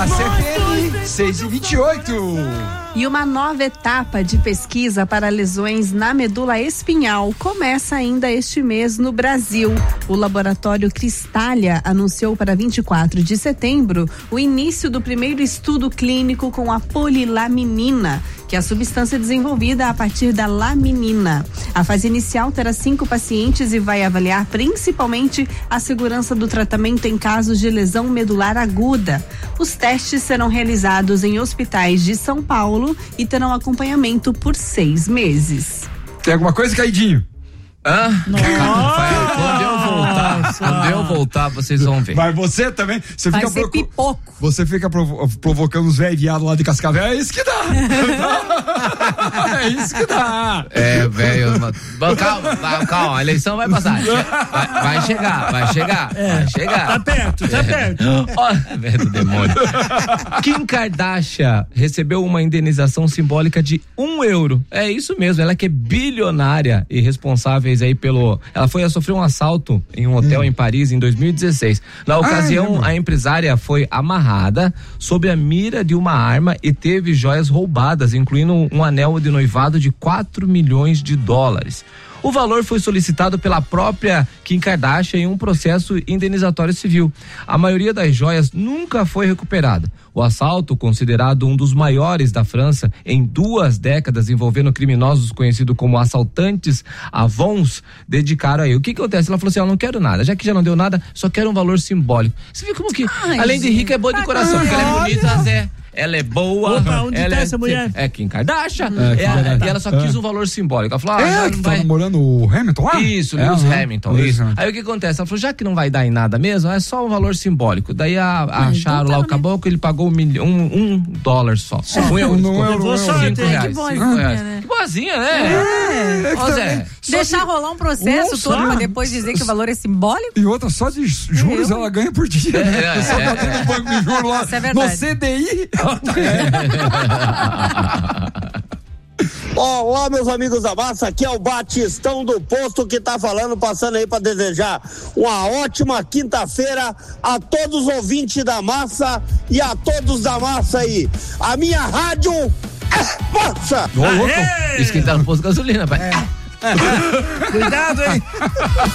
A CPM 6h28. E uma nova etapa de pesquisa para lesões na medula espinhal começa ainda este mês no Brasil. O laboratório Cristália anunciou para 24 de setembro o início do primeiro estudo clínico com a polilaminina, que é a substância desenvolvida a partir da laminina. A fase inicial terá 5 pacientes e vai avaliar principalmente a segurança do tratamento em casos de lesão medular aguda. Os testes serão realizados em hospitais de São Paulo e terão acompanhamento por 6 meses. Tem alguma coisa, Caidinho? Quando eu voltar, vocês vão ver. Mas você também, Vai ser pipoco. Você fica provocando os velhos viados lá de Cascavel, é isso que dá. É isso que dá. É, velho, calma, a eleição vai passar. Vai chegar. Tá perto. Velho do demônio. Kim Kardashian recebeu uma indenização simbólica de €1. É isso mesmo, ela que é bilionária e responsáveis aí ela foi a sofrer um assalto em um hotel em Paris em 2016. Na ocasião, a empresária foi amarrada sob a mira de uma arma e teve joias roubadas, incluindo um anel de noivado de $4 milhões. O valor foi solicitado pela própria Kim Kardashian em um processo indenizatório civil. A maioria das joias nunca foi recuperada. O assalto, considerado um dos maiores da França em 2 décadas, envolvendo criminosos conhecidos como assaltantes avons, dedicaram aí. O que acontece? Ela falou assim: eu não quero nada, já que já não deu nada, só quero um valor simbólico. Você vê como que, além de rica, é boa de coração, porque ela é bonita, Zé. Ela é boa. Opa, onde tá essa mulher? É Kim Kardashian. E ela só quis um valor simbólico. Ela falou: que tá namorando o Hamilton lá? Isso, Lewis Hamilton. Isso. Aí o que acontece? Ela falou: já que não vai dar em nada mesmo, é só um valor simbólico. Daí acharam lá o caboclo, ele pagou $1 só. Que boazinha, né? Que boazinha, né? Zé, deixar rolar um processo todo pra depois dizer que o valor é simbólico? E outra, só de juros ela ganha por dia. Só batendo no banco de juros lá. Isso é verdade. No CDI. Olá, meus amigos da massa, aqui é o Batistão do Posto que tá falando, passando aí para desejar uma ótima quinta-feira a todos os ouvintes da massa e a todos da massa aí. A minha rádio é massa! Isso que tá no posto de gasolina, pai. Cuidado, hein?